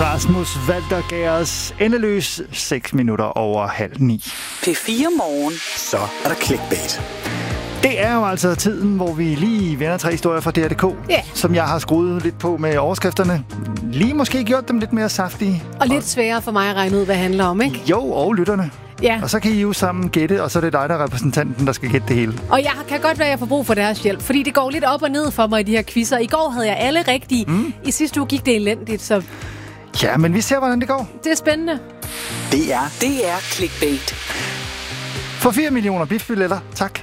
Rasmus Walter gav os endeløs 6 minutter over 8:30. P4 Morgen. Så er der clickbait. Det er jo altså tiden, hvor vi lige vender 3 historier fra DR.dk, som jeg har skruet lidt på med overskrifterne. Lige måske gjort dem lidt mere saftige. Og lidt sværere for mig at regne ud, hvad det handler om, ikke? Jo, og lytterne. Ja. Og så kan I jo sammen gætte, og så er det dig, der er repræsentanten, der skal gætte det hele. Og jeg kan godt være, at jeg får brug for deres hjælp, fordi det går lidt op og ned for mig i de her quizzer. I går havde jeg alle rigtige. I sidste uge gik det elendigt, så... Ja, men vi ser, hvordan det går. Det er spændende. Det er clickbait. For 4 millioner biffbilletter, tak.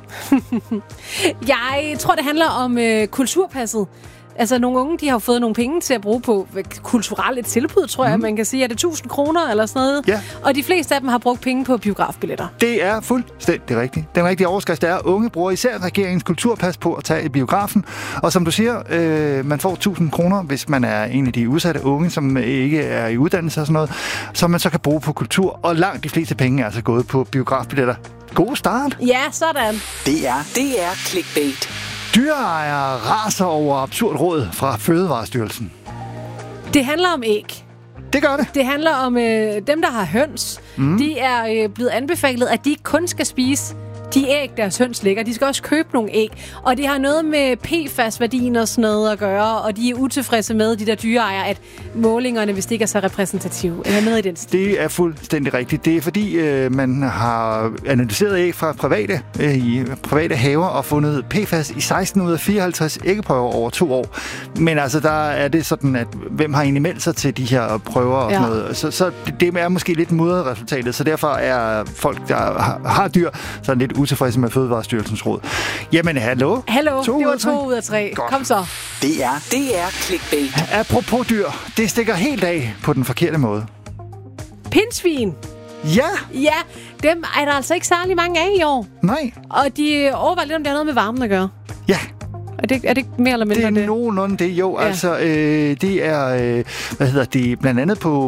Jeg tror, det handler om kulturpasset. Altså, nogle unge, de har fået nogle penge til at bruge på kulturelle tilbud, tror jeg, man kan sige. Er det 1.000 kroner eller sådan noget? Ja. Og de fleste af dem har brugt penge på biografbilletter. Det er fuldstændig rigtigt. Den rigtige overskrift er, at unge bruger især regeringens kulturpas på at tage i biografen. Og som du siger, man får 1.000 kroner, hvis man er en af de udsatte unge, som ikke er i uddannelse og sådan noget, som man så kan bruge på kultur. Og langt de fleste penge er altså gået på biografbilletter. God start. Ja, sådan. Det er clickbait. Dyreejere raser over absurd råd fra Fødevarestyrelsen. Det handler om æg. Det gør det. Det handler om dem, der har høns. De er blevet anbefalet, at de ikke kun skal spise de æg, deres høns lægger. De skal også købe nogle æg. Og det har noget med PFAS-værdien og sådan noget at gøre. Og de er utilfredse med, de der dyreejere, at målingerne, hvis det ikke er så repræsentative, er med i den stil. Det er fuldstændig rigtigt. Det er fordi, man har analyseret æg fra private haver og fundet PFAS i 16 ud af 54 æggeprøver over 2 år. Men altså, der er det sådan, at hvem har egentlig meldt sig til de her prøver og sådan noget. Så det er måske lidt mudret resultatet. Så derfor er folk, der har dyr, sådan lidt utilfredse med Fødevarestyrelsens råd. Jamen, hallo? Hallo, det var 2 ud af 3. Godt. Kom så. Det er clickbait. Apropos dyr, det stikker helt af på den forkerte måde. Pindsvin. Ja! Ja, dem er der altså ikke særlig mange af i år. Nej. Og de overvejer lidt, om det har noget med varmen at gøre. Ja. Er det mere eller mindre det? Det er nogenlunde det, jo. Ja. Altså, det er, blandt andet på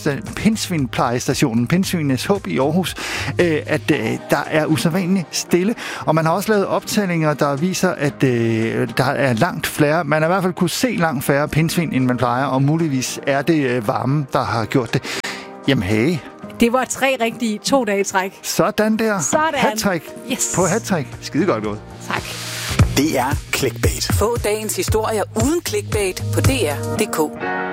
Pindsvinplejestationen, Pindsvinenes Håb i Aarhus, at der er usædvanligt stille. Og man har også lavet optællinger, der viser, at der er langt flere, man har i hvert fald kunne se langt færre pindsvin, end man plejer, og muligvis er det varme, der har gjort det. Jamen, hey. Det var 3 rigtige 2 dage i træk. Sådan der. Sådan. Hattrick. Yes. På hattrick. Skide godt gået. Tak. Det er clickbait. Få dagens historier uden clickbait på dr.dk.